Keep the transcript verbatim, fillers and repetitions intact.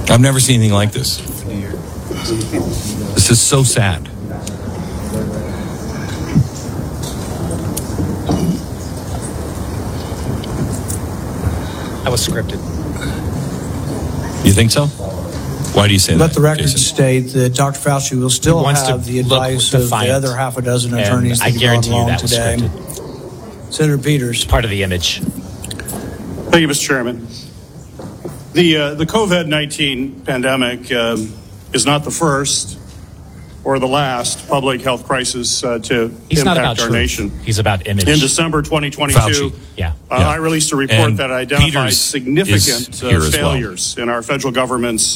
I've never seen anything like this. This is so sad. That was scripted. You think so? Why do you say Let that? the record Jason? state that Doctor Fauci will still He wants to have the look advice of the defiant. other half a dozen And attorneys I that guarantee you along that was today. scripted. Senator Peters. Part of the image. Thank you, Mister Chairman. The uh, the COVID nineteen pandemic um, is not the first or the last public health crisis uh, to He's not impact about our truth. nation. He's about image. In December twenty twenty-two, Fauci. Yeah. uh, Yeah. I released a report And that identified Peters significant is uh, here as well. failures in our federal government's